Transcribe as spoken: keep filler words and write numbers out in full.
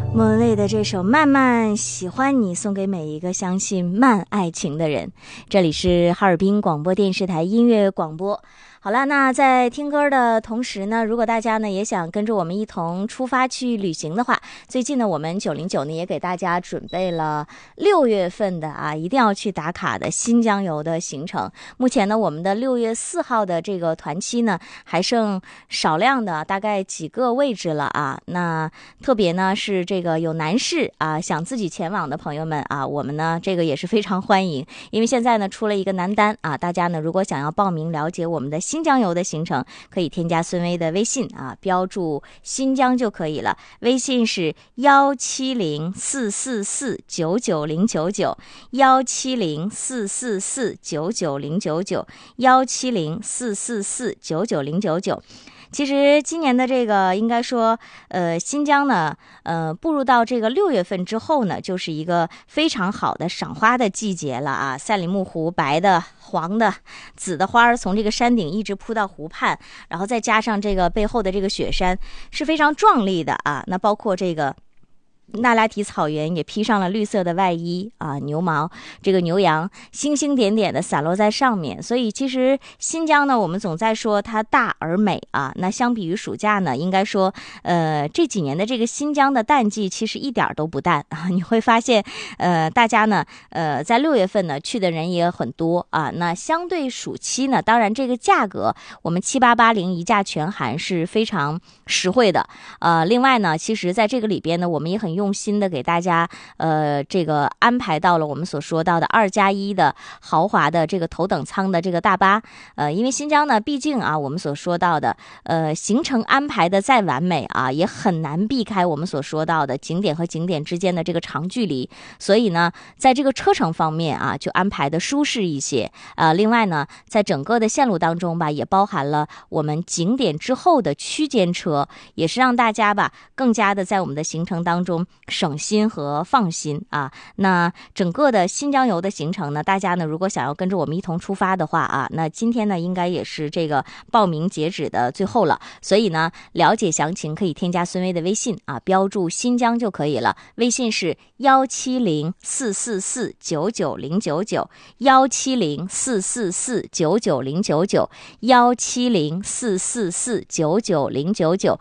莫文蔚的这首《慢慢喜欢你》送给每一个相信慢爱情的人。这里是哈尔滨广播电视台音乐广播。好了，那在听歌的同时呢，如果大家呢也想跟着我们一同出发去旅行的话，最近呢我们九零九呢也给大家准备了六月份的啊一定要去打卡的新疆游的行程。目前呢我们的六月四号的这个团期呢还剩少量的大概几个位置了啊。那特别呢是这个有男士啊想自己前往的朋友们啊，我们呢这个也是非常欢迎，因为现在呢出了一个男单啊，大家呢如果想要报名了解我们的新疆游的行程，可以添加孙薇的微信啊，标注新疆就可以了。微信是幺七零四四四九九零九九，幺七零四四四九九零九九，幺七零四四四九九零九九。其实今年的这个应该说呃新疆呢呃步入到这个六月份之后呢，就是一个非常好的赏花的季节了啊。赛里木湖白的黄的紫的花儿从这个山顶一直铺到湖畔，然后再加上这个背后的这个雪山是非常壮丽的啊。那包括这个那拉提草原也披上了绿色的外衣啊，牛毛这个牛羊星星点点的散落在上面。所以其实新疆呢我们总在说它大而美啊，那相比于暑假呢应该说呃这几年的这个新疆的淡季其实一点都不淡啊。你会发现呃大家呢呃在六月份呢去的人也很多啊。那相对暑期呢，当然这个价格我们七八八零一价全含是非常实惠的。呃另外呢其实在这个里边呢我们也很用心的给大家呃这个安排到了我们所说到的二加一的豪华的这个头等舱的这个大巴。呃因为新疆呢毕竟啊我们所说到的呃行程安排的再完美啊，也很难避开我们所说到的景点和景点之间的这个长距离，所以呢在这个车程方面啊就安排的舒适一些。呃另外呢在整个的线路当中吧，也包含了我们景点之后的区间车，也是让大家吧更加的在我们的行程当中省心和放心啊。那整个的新疆游的行程呢，大家呢如果想要跟着我们一同出发的话啊，那今天呢应该也是这个报名截止的最后了，所以呢了解详情可以添加孙薇的微信啊，标注新疆就可以了。微信是幺七零四四四九九零九九，幺七零四四四九九零九九，幺七零四四四九九零九九。